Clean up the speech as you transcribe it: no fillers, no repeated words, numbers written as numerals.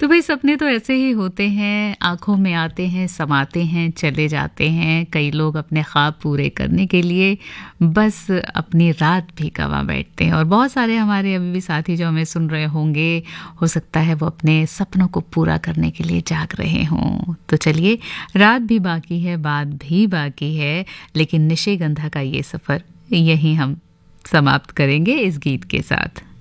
तो भाई सपने तो ऐसे ही होते हैं, आँखों में आते हैं, समाते हैं, चले जाते हैं। कई लोग अपने ख्वाब पूरे करने के लिए बस अपनी रात भी गँवा बैठते हैं और बहुत सारे हमारे अभी भी साथी जो हमें सुन रहे होंगे, हो सकता है वो अपने सपनों को पूरा करने के लिए जाग रहे हों। तो चलिए, रात भी बाकी है, बात भी बाकी है, लेकिन निशिगंधा का ये सफ़र यहीं हम समाप्त करेंगे इस गीत के साथ।